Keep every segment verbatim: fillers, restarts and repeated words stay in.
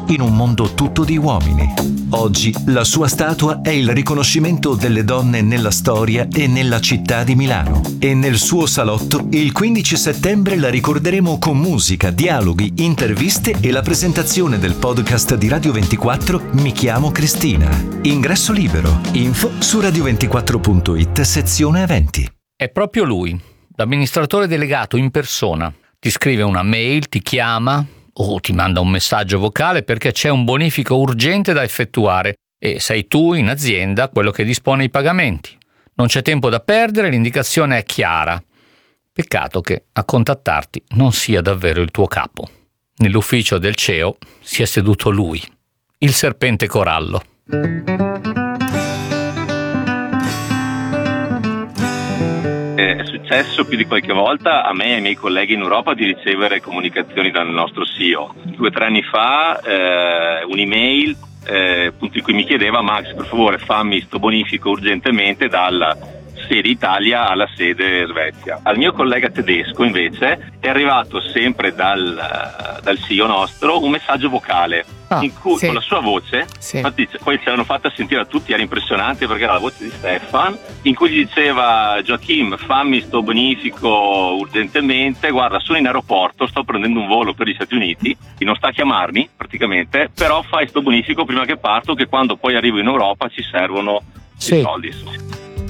in un mondo tutto di uomini. Oggi la sua statua è il riconoscimento delle donne nella storia e nella città di Milano. E nel suo salotto il quindici settembre la ricorderemo con musica, dialoghi, interviste e la presentazione del podcast di Radio ventiquattro Mi chiamo Cristina. Ingresso libero. Info su radio ventiquattro punto it, sezione eventi. È proprio lui, l'amministratore delegato in persona. Ti scrive una mail, ti chiama o ti manda un messaggio vocale perché c'è un bonifico urgente da effettuare e sei tu in azienda quello che dispone i pagamenti. Non c'è tempo da perdere, l'indicazione è chiara. Peccato che a contattarti non sia davvero il tuo capo. Nell'ufficio del C E O si è seduto lui, il serpente corallo. È successo più di qualche volta a me e ai miei colleghi in Europa di ricevere comunicazioni dal nostro C E O. Due o tre anni fa eh, un'email eh, appunto in cui mi chiedeva: Max, per favore fammi sto bonifico urgentemente dalla sede Italia alla sede Svezia. Al mio collega tedesco invece è arrivato sempre dal, dal C E O nostro un messaggio vocale ah, in cui sì. con la sua voce, sì. infatti poi ce l'hanno fatta sentire a tutti, era impressionante perché era la voce di Stefan, in cui gli diceva: Joachim, fammi sto bonifico urgentemente, guarda sono in aeroporto, sto prendendo un volo per gli Stati Uniti e non sta a chiamarmi praticamente, però fai sto bonifico prima che parto, che quando poi arrivo in Europa ci servono sì. i soldi.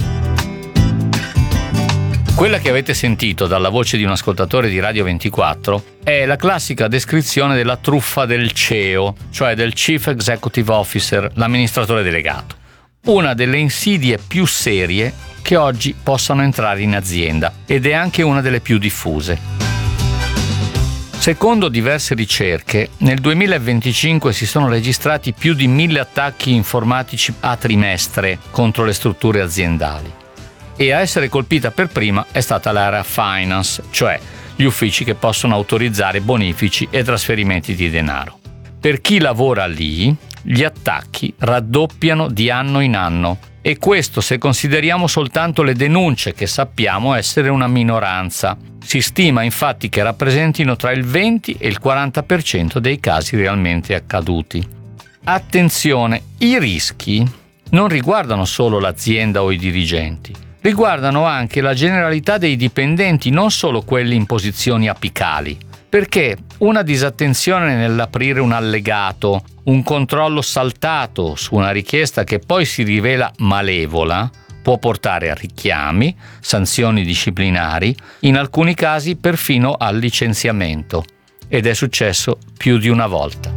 Quella che avete sentito dalla voce di un ascoltatore di Radio ventiquattro è la classica descrizione della truffa del C E O, cioè del Chief Executive Officer, l'amministratore delegato. Una delle insidie più serie che oggi possano entrare in azienda ed è anche una delle più diffuse. Secondo diverse ricerche, nel duemilaventicinque si sono registrati più di mille attacchi informatici a trimestre contro le strutture aziendali. E a essere colpita per prima è stata l'area finance, cioè gli uffici che possono autorizzare bonifici e trasferimenti di denaro. Per chi lavora lì, gli attacchi raddoppiano di anno in anno e questo se consideriamo soltanto le denunce, che sappiamo essere una minoranza. Si stima infatti che rappresentino tra il venti e il quaranta per cento dei casi realmente accaduti. Attenzione, i rischi non riguardano solo l'azienda o i dirigenti. Riguardano anche la generalità dei dipendenti, non solo quelli in posizioni apicali, perché una disattenzione nell'aprire un allegato, un controllo saltato su una richiesta che poi si rivela malevola, può portare a richiami, sanzioni disciplinari, in alcuni casi perfino al licenziamento. Ed è successo più di una volta.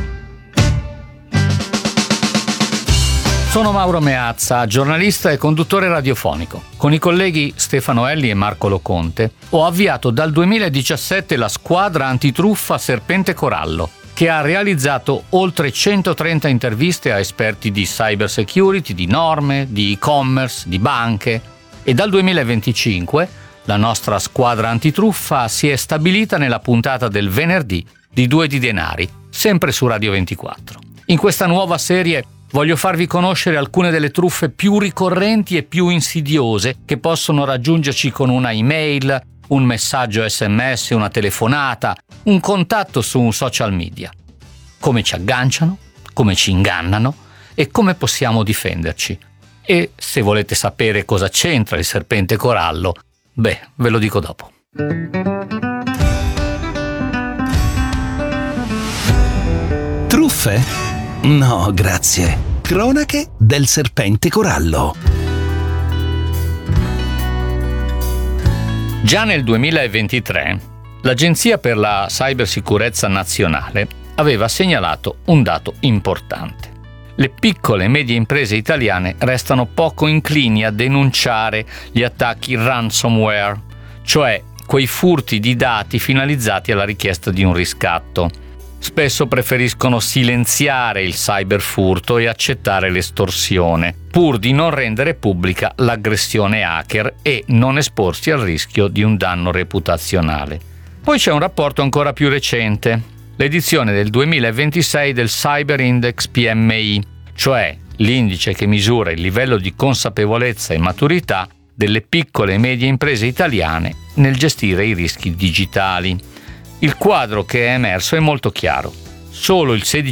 Sono Mauro Meazza, giornalista e conduttore radiofonico. Con i colleghi Stefano Elli e Marco Loconte ho avviato dal duemiladiciassette la squadra antitruffa Serpente Corallo, che ha realizzato oltre centotrenta interviste a esperti di cyber security, di norme, di e-commerce, di banche. E dal duemilaventicinque la nostra squadra antitruffa si è stabilita nella puntata del venerdì di Due di Denari, sempre su Radio ventiquattro. In questa nuova serie voglio farvi conoscere alcune delle truffe più ricorrenti e più insidiose che possono raggiungerci con una email, un messaggio S M S, una telefonata, un contatto su un social media. Come ci agganciano, come ci ingannano e come possiamo difenderci. E se volete sapere cosa c'entra il serpente corallo, beh, ve lo dico dopo. Truffe? No, grazie. Cronache del serpente corallo. Già nel duemilaventitré, l'Agenzia per la Cybersicurezza Nazionale aveva segnalato un dato importante. Le piccole e medie imprese italiane restano poco inclini a denunciare gli attacchi ransomware, cioè quei furti di dati finalizzati alla richiesta di un riscatto. Spesso preferiscono silenziare il cyberfurto e accettare l'estorsione, pur di non rendere pubblica l'aggressione hacker e non esporsi al rischio di un danno reputazionale. Poi c'è un rapporto ancora più recente, l'edizione del duemilaventisei del Cyber Index P M I, cioè l'indice che misura il livello di consapevolezza e maturità delle piccole e medie imprese italiane nel gestire i rischi digitali. Il quadro che è emerso è molto chiaro. Solo il